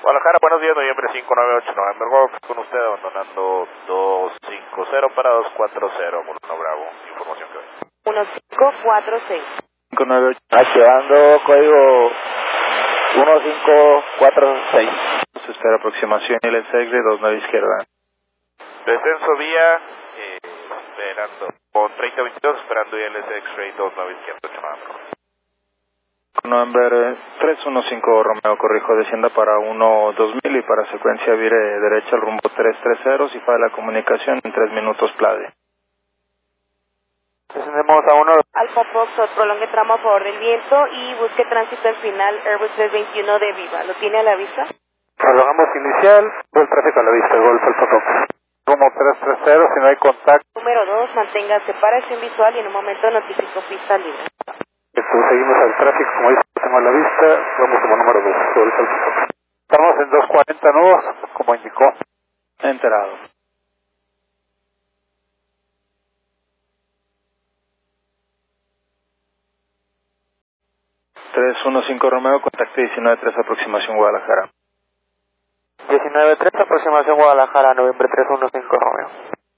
Guadalajara, buenos días, noviembre 598, November Golf, con usted abandonando 250 para 240, Molino Bravo, información que hay. 1546. 598. Activando código 1546. Se espera aproximación LS X-ray 29 izquierda. Descenso vía, esperando, con 3022, esperando ILS X-ray 29 izquierda, November Golf. November 315 Romeo, corrijo, descienda para 1-2000 y para secuencia vire derecha al rumbo 330, si falla la comunicación en 3 minutos plade. Descendemos a 1. Alfa Fox, prolongue tramo a favor del viento y busque tránsito al final Airbus 321 de Viva. ¿Lo tiene a la vista? Prolongamos inicial, el tráfico a la vista, Golf Alfa Fox. Rumbo 330, si no hay contacto. Número 2, mantenga separación visual y en un momento notifico pista libre. Seguimos al tráfico, como dice, tengo a la vista, vamos como número 2, Golf Alfa Fox. Estamos en 240 nudos, como indicó. Enterado. Romeo, contacte 19-3, aproximación Guadalajara. 19-3, aproximación Guadalajara, noviembre 315 Romeo.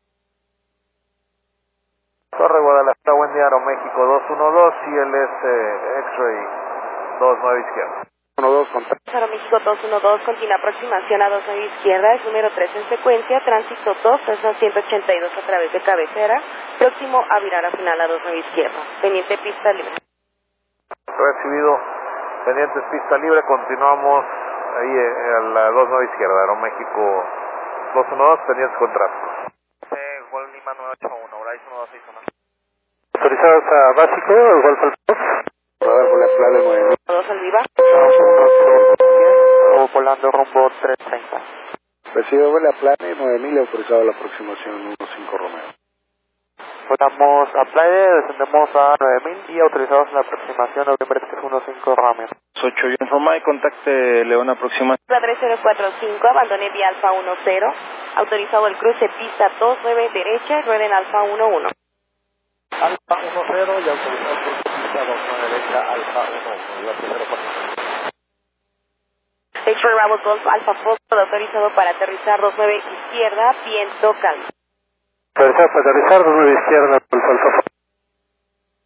Torre Guadalajara, buen día, Aeroméxico 212, ILS X-Ray 29 izquierda. 12, contacto. Aeroméxico 212, continúa aproximación a 29 izquierda, es número 3 en secuencia, tránsito 2, es a 182 a través de cabecera, próximo a virar a final a 29 izquierda, pendiente pista libre. Recibido, pendientes pista libre, continuamos ahí a la 29 izquierda, Aeroméxico 212, pendientes con tráfico. Gol Lima 981, Horizon 1261. Autorizados a básico, Golf Alfa Fox. A ver, por la playa 9. 2 al Viva. O volando rumbo 330. Recibe vuela plane 9000, autorizado la aproximación 15 Romeo. Volamos a playa, descendemos a 9000 y autorizados la aproximación noviembre 315 Romeo. 8 Informa, contacte León, aproximación. 3045, abandone vía Alfa 10, autorizado el cruce pista 29 derecha, rueden Alfa 11. Alfa 10 y autorizado el cruce pista 29 derecha, Alfa 11. X-Ray Bravo Golf Alfa Fox, autorizado para aterrizar 29 izquierda, viento calmo. Autorizado para aterrizar 29 izquierda, Golf Alfa Fox.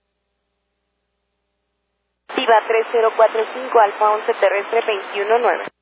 Viva 3045, Alfa 11 terrestre 219.